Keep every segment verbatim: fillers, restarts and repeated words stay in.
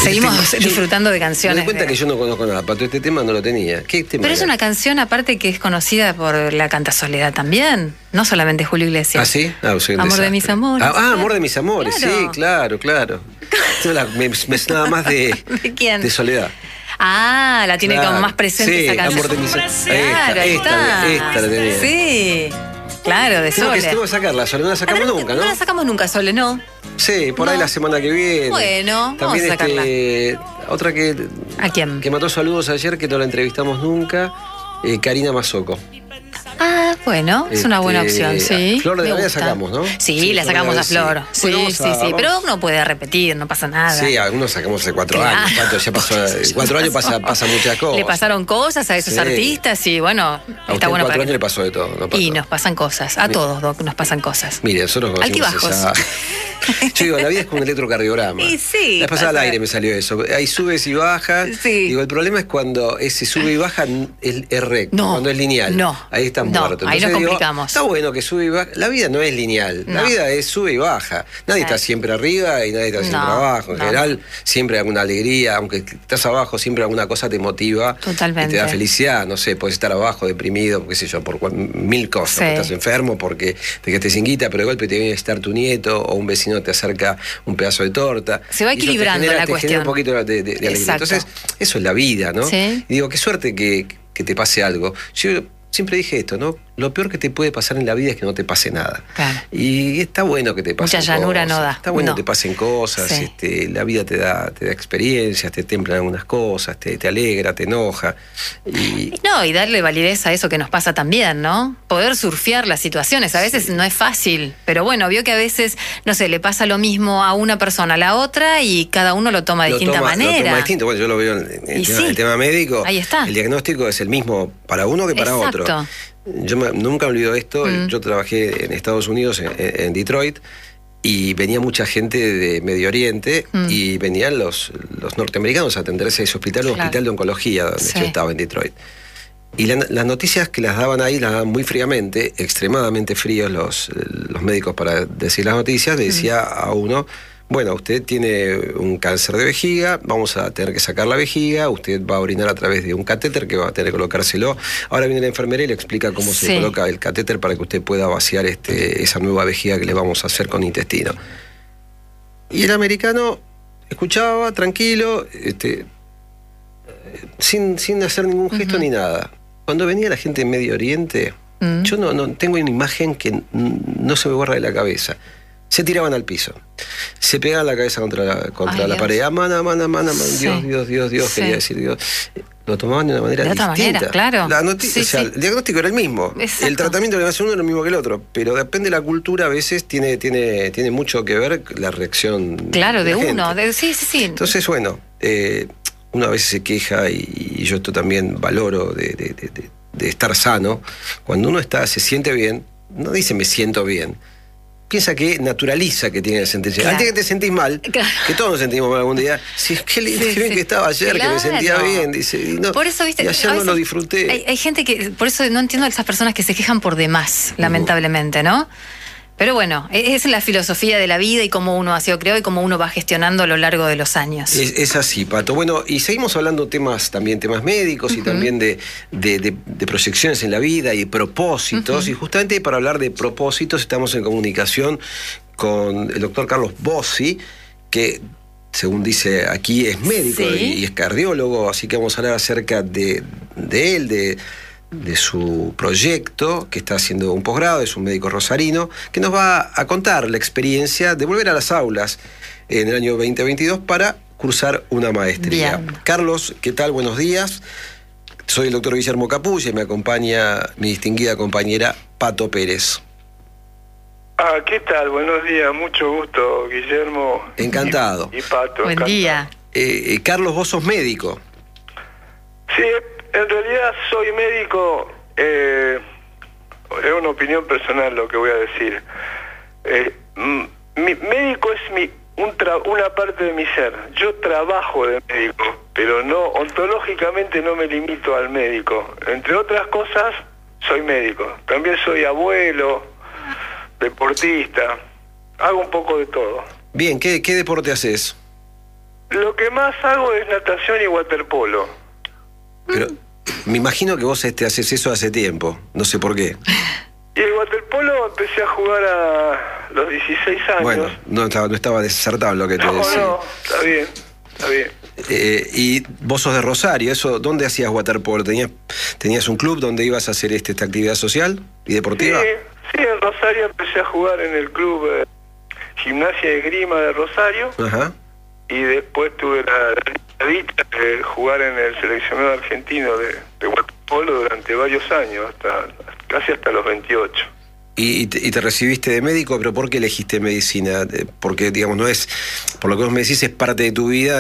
Seguimos este, disfrutando de canciones. Me doy cuenta de... que yo no conozco nada, Pato, este tema no lo tenía. ¿Qué tema Pero es era? una canción aparte que es conocida por la canta Soledad también, no solamente Julio Iglesias. ¿Ah, sí? Ah, soy un Amor de desastre. mis amores. Ah, ah, Amor de mis amores, Claro. sí, claro, claro. La, me, me sonaba más de, ¿De quién? de Soledad. Ah, la tiene Claro. como más presente Sí, esa canción. Amor de mis amores. Claro, ahí esta, está. esta la tenía. Sí, claro, de Tengo que, Sole. tengo que sacarla, Sole, no la sacamos No, nunca, no ¿no? la sacamos nunca, Sole, ¿no? Sí, por ahí No. la semana que viene. Bueno, También vamos a sacarla. este, otra que, ¿A quién? que mató saludos ayer, que no la entrevistamos nunca, eh, Karina Mazzocco. Ah, bueno, es una buena Este, opción, sí. Flor de me la Vida gusta. sacamos, ¿no? Sí, Sí, la Flor de sacamos la a Vida, Flor. sí. Sí, Bueno, vamos sí, a- sí. vamos- Pero uno puede repetir, no pasa nada. Sí, algunos sacamos hace cuatro Claro. años. Pato, ya pasó, cuatro años pasa, pasa muchas cosas. Le pasaron cosas a esos Sí. artistas y bueno, A usted está en bueno cuatro para años le pasó de todo. No pasó. Y nos pasan cosas. A todos, Doc, nos pasan cosas. Mire, nosotros conocimos Altibajos. esa... Yo digo, la vida es como un electrocardiograma. Y sí, La vez pasada al pasa- aire me salió eso. Hay subes y bajas. Sí. Digo, el problema es cuando ese sube y baja es, es recto, No, cuando es lineal. no, Ahí está no, muerto. ahí nos digo, complicamos. está bueno que sube y baja. La vida no es lineal. La No. vida es sube y baja. Nadie Claro. está siempre arriba y nadie está siempre No, abajo. En no. general, siempre hay alguna alegría. Aunque estás abajo, siempre alguna cosa te motiva. Totalmente. Y te da felicidad. No sé, puedes estar abajo, deprimido, qué sé yo, por cual- mil cosas. Sí. Porque estás enfermo, porque te quedaste sin guita, pero de golpe te viene a visitar tu nieto o un vecino te acerca un pedazo de torta. Se va Y eso te equilibrando genera- la te cuestión. genera un poquito de, de- de alegría. Exacto. Entonces, eso es la vida, ¿no? Sí. Y digo, qué suerte que, que te pase algo. Yo siempre dije esto, ¿no? Lo peor que te puede pasar en la vida es que no te pase nada. Claro. Y está bueno que te pasen Mucha llanura cosas. no da. Está bueno No. que te pasen cosas. Sí. Este, la vida te da, te da experiencias, te templan algunas cosas, te, te alegra, te enoja. Y, No, y darle validez a eso que nos pasa también, ¿no? Poder surfear las situaciones. A veces no es fácil, pero bueno, vio que a veces, no sé, le pasa lo mismo a una persona a la otra y cada uno lo toma de lo distinta toma, lo manera. toma distinto. Bueno, yo lo veo en, en Y el, tema, sí. el tema médico. Ahí está. El diagnóstico es el mismo para uno que para Exacto. otro. Yo me- nunca me olvido de esto. Mm. Yo trabajé en Estados Unidos, en, en Detroit, y venía mucha gente de Medio Oriente Mm. y venían los, los norteamericanos a atenderse a ese hospital, un Claro. hospital de oncología donde Sí. yo estaba en Detroit. Y la- las noticias que las daban ahí las daban muy fríamente, extremadamente fríos los, los médicos para decir las noticias. Le decía a uno, bueno, usted tiene un cáncer de vejiga, vamos a tener que sacar la vejiga, usted va a orinar a través de un catéter que va a tener que colocárselo. Ahora viene la enfermera y le explica cómo Sí. se coloca el catéter para que usted pueda vaciar este, esa nueva vejiga que le vamos a hacer con intestino. Y el americano escuchaba tranquilo, este, sin, sin hacer ningún gesto ni nada. Cuando venía la gente de Medio Oriente, Mm. yo no, no tengo una imagen que n- no se me borra de la cabeza. Se tiraban al piso, se pegaban la cabeza contra la, contra Ay, la Dios. pared. Aman, aman, aman, aman. Sí. Dios, Dios, Dios, Dios, Sí. quería decir Dios. Lo tomaban de una manera De otra distinta. manera, claro. La noti- Sí, o sea, sí. el diagnóstico era el mismo. Exacto. El tratamiento que le hace uno era el mismo que el otro. Pero depende de la cultura, a veces tiene, tiene, tiene mucho que ver la reacción. Claro, de la gente. uno. de- sí, sí, sí. Entonces, bueno, eh, uno a veces se queja y, y yo esto también valoro de, de- de- de- de estar sano. Cuando uno está, se siente bien, no dice me siento bien. Piensa que naturaliza que tiene que sentirse bien. Claro. Antes que te sentís mal, Claro. que todos nos sentimos mal algún día, sí, qué lindo, Sí, qué bien sí. que estaba ayer, que me sentía Claro. bien. Dice, y, no, Por eso, viste, y ayer a no veces lo disfruté. Hay, hay gente que, por eso no entiendo a esas personas que se quejan por demás, lamentablemente, ¿no? Pero bueno, e- es la filosofía de la vida y cómo uno ha sido creado y cómo uno va gestionando a lo largo de los años. Es, es así, Pato. Bueno, y seguimos hablando temas también, temas médicos y también de, de, de- de proyecciones en la vida y propósitos. Y justamente para hablar de propósitos estamos en comunicación con el doctor Carlos Bossi, que según dice aquí es médico Sí. y, y es cardiólogo, así que vamos a hablar acerca de, de él, de, de su proyecto, que está haciendo un posgrado, es un médico rosarino, que nos va a contar la experiencia de volver a las aulas en el año veinte veintidós para cursar una maestría. Bien. Carlos, ¿qué tal? Buenos días. Soy el doctor Guillermo Capulla y me acompaña mi distinguida compañera Pato Pérez. Ah, ¿qué tal? Buenos días, mucho gusto, Guillermo. Encantado. Y, y Pato. Buen encantado. día. Eh, eh, Carlos, vos sos médico. Sí, en realidad soy médico, eh, es una opinión personal lo que voy a decir. Eh, m- mi médico es mi un tra- una parte de mi ser. Yo trabajo de médico, pero no ontológicamente no me limito al médico. Entre otras cosas, soy médico. También soy abuelo, deportista, hago un poco de todo. Bien, ¿qué, qué deporte haces? Lo que más hago es natación y waterpolo. Pero me imagino que vos este, haces eso hace tiempo, no sé por qué. Y el waterpolo empecé a jugar a los dieciséis años. Bueno, no estaba, no estaba desertado lo que te no, decía. No, está bien, está bien. Eh, y vos sos de Rosario, eso, ¿dónde hacías waterpolo? ¿Tenías, ¿Tenías un club donde ibas a hacer este, esta actividad social y deportiva? Sí, sí, en Rosario empecé a jugar en el club eh, Gimnasia y Esgrima de Rosario. Ajá. Y después tuve la, la dicha de jugar en el seleccionado argentino de, de waterpolo durante varios años, hasta casi hasta los veintiocho. Y, y, te, y te recibiste de médico, pero ¿por qué elegiste medicina? Porque, digamos, no es, por lo que vos me decís, es parte de tu vida.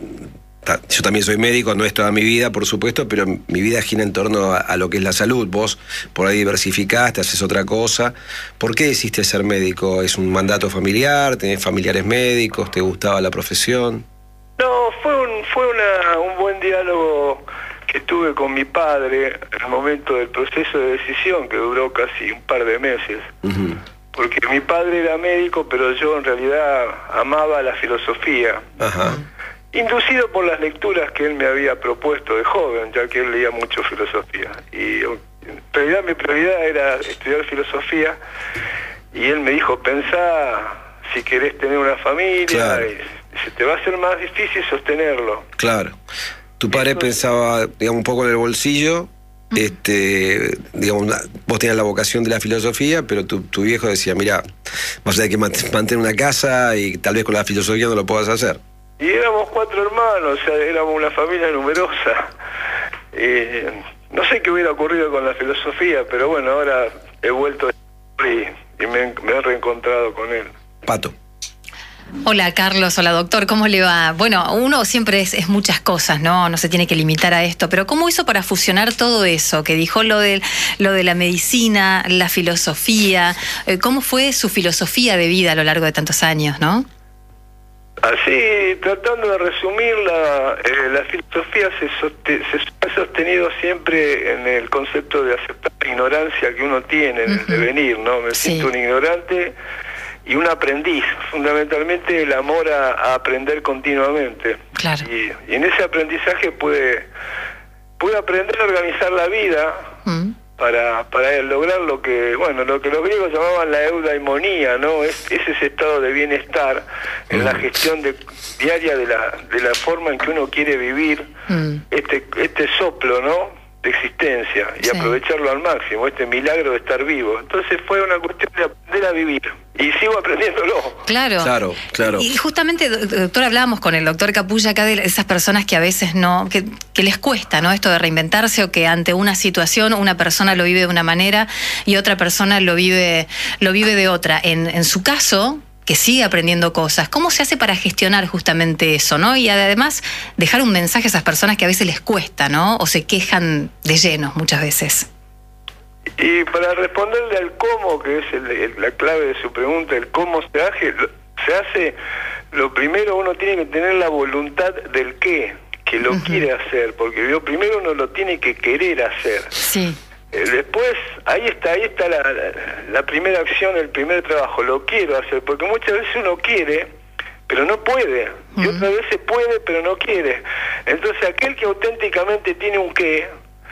Yo también soy médico, no es toda mi vida, por supuesto, pero mi vida gira en torno a, a lo que es la salud. Vos por ahí diversificaste, haces otra cosa. ¿Por qué decidiste ser médico? ¿Es un mandato familiar? ¿Tenés familiares médicos? ¿Te gustaba la profesión? No, fue un, fue una, un buen diálogo que tuve con mi padre en el momento del proceso de decisión, que duró casi un par de meses. Uh-huh. Porque mi padre era médico, pero yo en realidad amaba la filosofía. Ajá. Inducido por las lecturas que él me había propuesto de joven, ya que él leía mucho filosofía. Y en realidad mi prioridad era estudiar filosofía, y él me dijo, pensá si querés tener una familia, claro, y se te va a hacer más difícil sostenerlo. Claro. Tu padre Entonces, pensaba, digamos, un poco en el bolsillo, uh-huh. este, digamos, vos tenías la vocación de la filosofía, pero tu, tu viejo decía, mirá, vas a tener que mantener una casa y tal vez con la filosofía no lo puedas hacer. Y éramos cuatro hermanos, o sea, éramos una familia numerosa. Eh, no sé qué hubiera ocurrido con la filosofía, pero bueno, ahora he vuelto y, y me, me he reencontrado con él. Pato. Hola Carlos, hola doctor, ¿cómo le va? Bueno, uno siempre es, es muchas cosas, ¿no? No se tiene que limitar a esto, pero ¿cómo hizo para fusionar todo eso? Que dijo lo de, lo de la medicina, la filosofía, ¿cómo fue su filosofía de vida a lo largo de tantos años, no? Así, tratando de resumirla, eh, la filosofía se, soste se ha sostenido siempre en el concepto de aceptar la ignorancia que uno tiene en uh-huh. el devenir, ¿no? Me sí. siento un ignorante y un aprendiz, fundamentalmente el amor a, a aprender continuamente. Claro. Y, y en ese aprendizaje puede, puede aprender a organizar la vida uh-huh. para, para lograr lo que, bueno, lo que los griegos llamaban la eudaimonía, ¿no? Es, es ese estado de bienestar en uh-huh. la gestión de, diaria de la, de la forma en que uno quiere vivir uh-huh. este, este soplo, ¿no?, de existencia, y sí. aprovecharlo al máximo, este milagro de estar vivo. Entonces fue una cuestión de aprender a vivir, y sigo aprendiéndolo. Claro, claro, claro. Y justamente, doctor, hablábamos con el doctor Capulla acá de esas personas que a veces no, que, que les cuesta, ¿no?, esto de reinventarse, o que ante una situación una persona lo vive de una manera y otra persona lo vive, lo vive de otra. En, en su caso, que sigue aprendiendo cosas, ¿cómo se hace para gestionar justamente eso, ¿no? Y además dejar un mensaje a esas personas que a veces les cuesta, ¿no?, o se quejan de lleno muchas veces. Y para responderle al cómo, que es el, el, la clave de su pregunta, el cómo se hace, se hace, lo primero uno tiene que tener la voluntad del qué, que lo uh-huh. quiere hacer, porque lo primero uno lo tiene que querer hacer. Sí. Después, ahí está, ahí está la, la, la primera acción, el primer trabajo, lo quiero hacer, porque muchas veces uno quiere, pero no puede, y uh-huh. otras veces puede, pero no quiere. Entonces, aquel que auténticamente tiene un qué,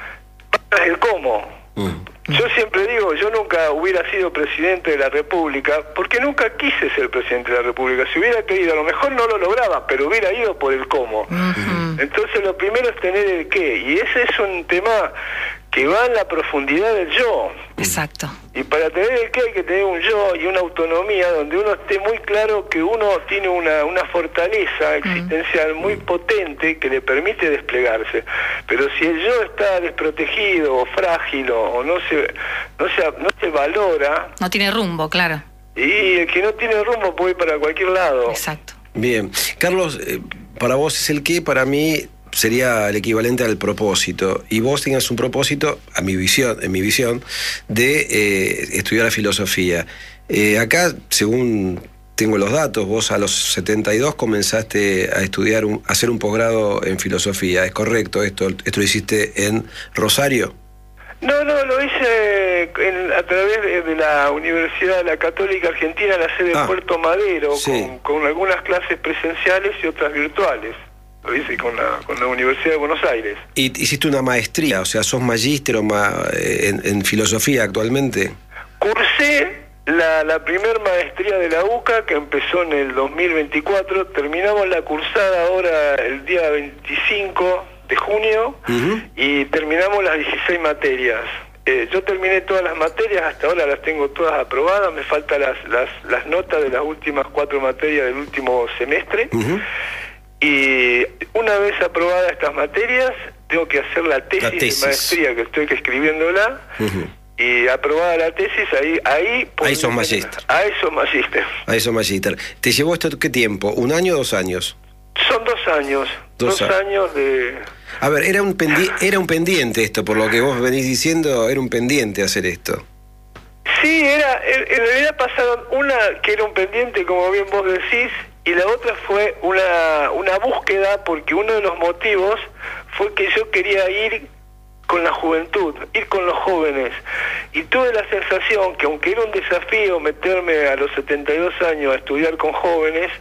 es el cómo. Uh-huh. Yo siempre digo, yo nunca hubiera sido presidente de la República, porque nunca quise ser presidente de la República. Si hubiera querido, a lo mejor no lo lograba, pero hubiera ido por el cómo. Uh-huh. Entonces, lo primero es tener el qué, y ese es un tema que va en la profundidad del yo. Exacto. Y para tener el qué hay que tener un yo y una autonomía donde uno esté muy claro que uno tiene una, una fortaleza existencial muy potente que le permite desplegarse. Pero si el yo está desprotegido o frágil o no se, no se, no se valora... No tiene rumbo, claro. Y el que no tiene rumbo puede ir para cualquier lado. Exacto. Bien. Carlos, eh, para vos es el qué, para mí sería el equivalente al propósito, y vos tenías un propósito, a mi visión, en mi visión, de eh, estudiar la filosofía. Eh, acá, según tengo los datos, vos a los setenta y dos comenzaste a estudiar, un, a hacer un posgrado en filosofía. ¿Es correcto esto? ¿Esto lo hiciste en Rosario? No, no, lo hice en, a través de, de la Universidad la Católica Argentina, la sede ah, de Puerto Madero, sí. con, con algunas clases presenciales y otras virtuales. Lo hice con la, con la Universidad de Buenos Aires. ¿Y hiciste una maestría? O sea, ¿sos magíster o ma en, en filosofía actualmente? Cursé la, la primer maestría de la U C A, que empezó en el dos mil veinticuatro. Terminamos la cursada ahora el día veinticinco de junio, uh-huh. y terminamos las dieciséis materias. Eh, yo terminé todas las materias, hasta ahora las tengo todas aprobadas, me faltan las, las, las notas de las últimas cuatro materias del último semestre. Uh-huh. Y una vez aprobadas estas materias, tengo que hacer la tesis, la tesis. de maestría, que estoy escribiéndola. Uh-huh. Y aprobada la tesis, ahí... Ahí, ahí sos magíster. Ahí sos magíster. Ahí sos magíster. ¿Te llevó esto qué tiempo? ¿Un año o dos años? Son dos años. Dos, dos años de... A ver, era un, pendi era un pendiente esto, por lo que vos venís diciendo, era un pendiente hacer esto. Sí, era, en, en realidad pasaron una que era un pendiente, como bien vos decís, y la otra fue una, una búsqueda, porque uno de los motivos fue que yo quería ir con la juventud, ir con los jóvenes, y tuve la sensación que aunque era un desafío meterme a los setenta y dos años a estudiar con jóvenes,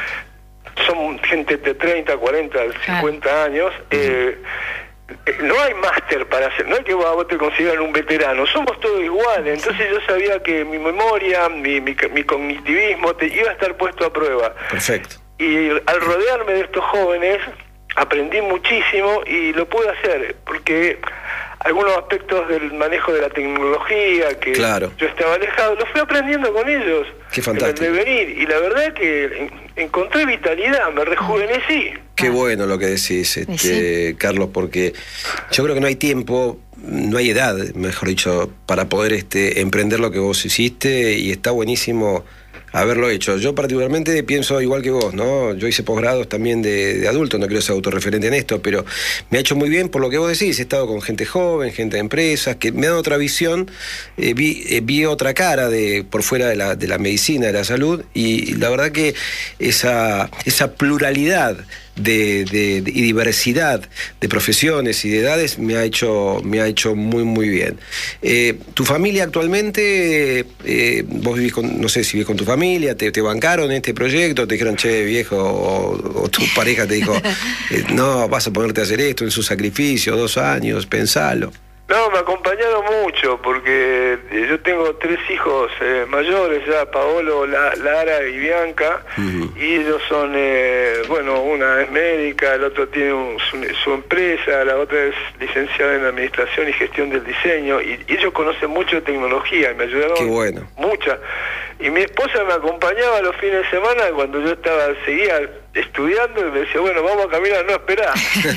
son gente de treinta, cuarenta, cincuenta años, eh, no hay máster para hacer, no es que vos te consideran un veterano, somos todos iguales. Entonces yo sabía que mi memoria, mi, mi, mi cognitivismo te, iba a estar puesto a prueba. Perfecto. Y al rodearme de estos jóvenes aprendí muchísimo y lo pude hacer, porque algunos aspectos del manejo de la tecnología que claro. yo estaba alejado, lo fui aprendiendo con ellos. Qué fantástico. En el devenir, y la verdad es que encontré vitalidad, me rejuvenecí. Qué bueno lo que decís, este, sí. Carlos, porque yo creo que no hay tiempo, no hay edad, mejor dicho, para poder este, emprender lo que vos hiciste, y está buenísimo haberlo hecho. Yo particularmente pienso igual que vos, ¿no? Yo hice posgrados también de, de adulto, no quiero ser autorreferente en esto, pero me ha hecho muy bien por lo que vos decís. He estado con gente joven, gente de empresas, que me dan otra visión, eh, vi, eh, vi otra cara de por fuera de la, de la medicina, de la salud, y la verdad que esa, esa pluralidad de, de, de, y diversidad de profesiones y de edades me ha hecho, me ha hecho muy, muy bien. Eh, ¿Tu familia actualmente, eh, vos vivís con, no sé si vivís con tu familia, te, te bancaron en este proyecto, te dijeron, che, viejo, o, o tu pareja te dijo, eh, no, vas a ponerte a hacer esto en su sacrificio, dos años, pensalo? No, me acompañaron mucho, porque yo tengo tres hijos eh, mayores ya, Paolo, La, Lara y Bianca, uh-huh. y ellos son, eh, bueno, una es médica, el otro tiene un, su, su empresa, la otra es licenciada en Administración y Gestión del Diseño, y, y ellos conocen mucho de tecnología, y me ayudaron. Qué bueno. Mucha. Y mi esposa me acompañaba los fines de semana cuando yo estaba, seguía estudiando, y me decía, bueno, vamos a caminar, no, esperá.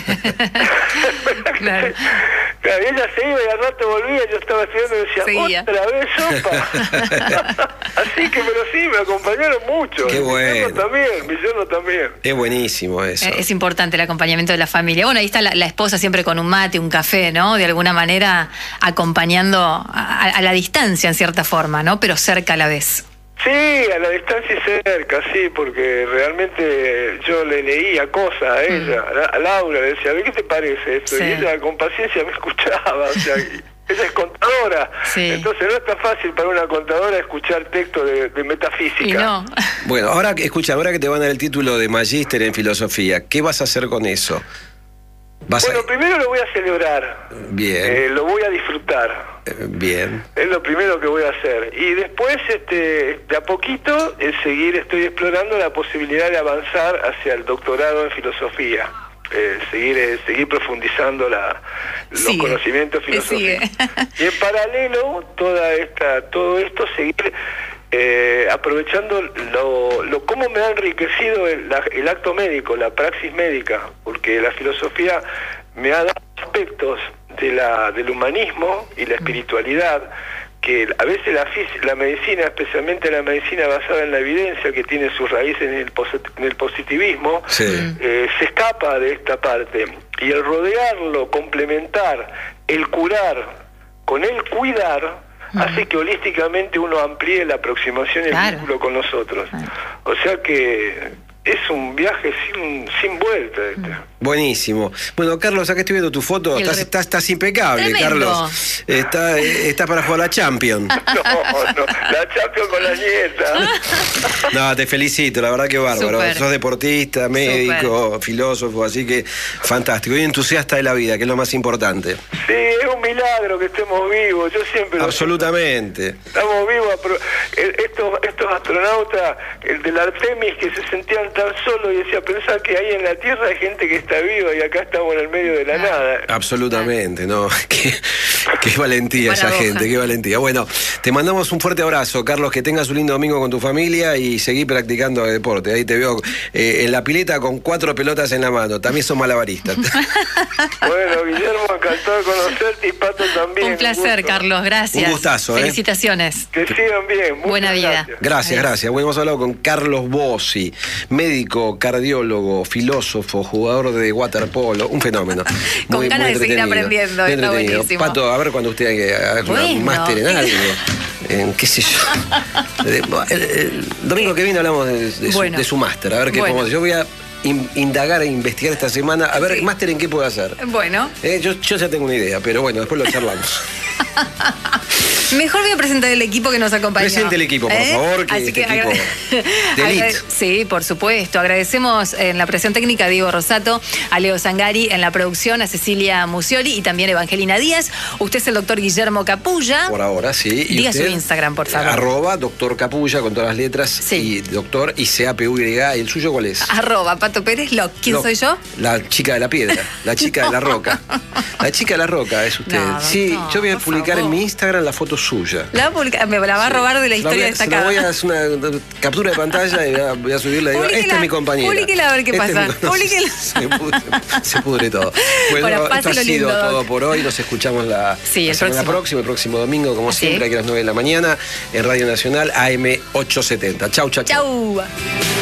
Claro. Claro, y ella se iba y al rato volvía, yo estaba estudiando y decía, seguía. Otra vez sopa. Así que, pero sí, me acompañaron mucho. Qué bueno. Mi yerno también, mi yerno también. Es buenísimo eso. Es importante el acompañamiento de la familia. Bueno, ahí está la, la esposa siempre con un mate, un café, ¿no? De alguna manera acompañando a, a la distancia en cierta forma, ¿no? Pero cerca a la vez. Sí, a la distancia y cerca, sí, porque realmente yo le leía cosas a ella, mm. a Laura, le decía, ¿qué te parece esto? Sí. Y ella con paciencia me escuchaba, o sea, ella es contadora, sí. Entonces no es tan fácil para una contadora escuchar texto de, de metafísica. Y no. Bueno, ahora, escucha, ahora que te van a dar el título de magíster en filosofía, ¿qué vas a hacer con eso? Bueno, a... primero lo voy a celebrar. Bien. Eh, lo voy a disfrutar. Eh, bien. Es lo primero que voy a hacer. Y después, este, de a poquito, eh, seguir, estoy explorando la posibilidad de avanzar hacia el doctorado en filosofía. Eh, seguir eh, seguir profundizando la, los sigue. conocimientos filosóficos. Y en paralelo, toda esta, todo esto, seguir... Eh, aprovechando lo, lo cómo me ha enriquecido el, la, el acto médico, la praxis médica, porque la filosofía me ha dado aspectos de la, del humanismo y la espiritualidad que a veces la, la medicina, especialmente la medicina basada en la evidencia, que tiene sus raíces en el, en el positivismo, sí. eh, se escapa de esta parte, y el rodearlo, complementar, el curar con el cuidar, hace que holísticamente uno amplíe la aproximación y el claro. vínculo con nosotros. Claro. O sea que es un viaje sin, sin vuelta. Este. Buenísimo. Bueno, Carlos, acá estoy viendo tu foto. Estás, estás, estás impecable, Tremendo. Carlos. Está, está para jugar la Champions. No, no, la Champions con la nieta. No, te felicito, la verdad que bárbaro. Super. Sos deportista, médico, Super. filósofo, así que fantástico. Y entusiasta de la vida, que es lo más importante. Sí, es un milagro que estemos vivos. Yo siempre... Absolutamente. Estamos vivos. Estos, estos astronautas, el del Artemis, que se sentían tan solos y decía, pensá que ahí en la Tierra hay gente que está viva y acá estamos en el medio de la ah. nada. Absolutamente, ¿no? Qué, qué valentía esa gente, qué valentía. Bueno, te mandamos un fuerte abrazo, Carlos, que tengas un lindo domingo con tu familia y seguí practicando deporte. Ahí te veo eh, en la pileta con cuatro pelotas en la mano. También sos malabarista. Bueno, Guillermo, encantado de conocerte y Pato también. Un placer, un Carlos, gracias. Un gustazo, ¿eh? Felicitaciones. Que sigan bien. Muchas Buena vida. Gracias, gracias. Adiós. gracias. Bueno, hemos hablado con Carlos Bossi, médico, cardiólogo, filósofo, jugador de waterpolo, un fenómeno. Con muy, ganas muy de seguir aprendiendo, muy está entretenido. buenísimo. Pato, a ver cuando usted haga Bueno. un máster en algo, en qué sé yo. El, el, el domingo que viene hablamos de, de su, bueno. de su máster, a ver qué bueno. podemos. Yo voy a in, indagar e investigar esta semana, a ver, sí. máster en qué puedo hacer. Bueno. Eh, yo, yo ya tengo una idea, pero bueno, después lo charlamos. Mejor voy a presentar el equipo que nos acompaña. Presente el equipo, por ¿Eh? favor, que Así este que equipo de elite. Sí, por supuesto. Agradecemos en la presión técnica a Diego Rosato, a Leo Zangari en la producción, a Cecilia Musioli y también a Evangelina Díaz. Usted es el doctor Guillermo Capulla. Por ahora, sí. ¿Y Diga usted? su Instagram, por favor. Arroba doctor Capulla con todas las letras. Sí. Y doctor y C A P U Y. ¿Y el suyo cuál es? Arroba Pato Pérez Loc. ¿Quién Loc. soy yo? La chica de la piedra, la chica de la roca. La chica de la roca es usted. No, sí, no, yo voy a por publicar favor. en mi Instagram la foto suya. La publica- me la va a robar de la historia voy a, destacada. voy a hacer una captura de pantalla y voy a, voy a subirla y digo, Publiquela, esta es mi compañera. publiquela a ver qué Este pasa. es mi- no, Publiquela. se, pudre, se pudre todo. Bueno, Bueno, esto ha páselo sido lindo, todo Doc. por hoy. Nos escuchamos la, Sí, la el semana próximo. próxima, el próximo domingo, como Así. siempre, aquí a las nueve de la mañana en Radio Nacional A M ochocientos setenta. Chau, chau, chau. Chau.